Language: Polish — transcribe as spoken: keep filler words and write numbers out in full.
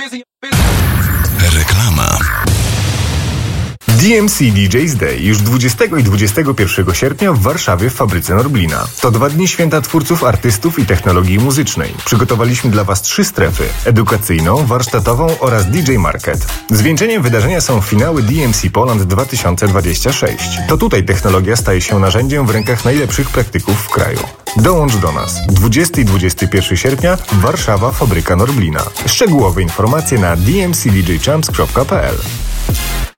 Reklama. D M C D J's Day już dwudziestego i dwudziestego pierwszego sierpnia w Warszawie w fabryce Norblina. To dwa dni święta twórców, artystów i technologii muzycznej. Przygotowaliśmy dla Was trzy strefy: edukacyjną, warsztatową oraz D J Market. Zwieńczeniem wydarzenia są finały D M C Poland dwa tysiące dwudziesty szósty. To tutaj technologia staje się narzędziem w rękach najlepszych praktyków w kraju. Dołącz do nas. dwudziestego i dwudziestego pierwszego sierpnia Warszawa, fabryka Norblina. Szczegółowe informacje na d m c d j champs kropka p l.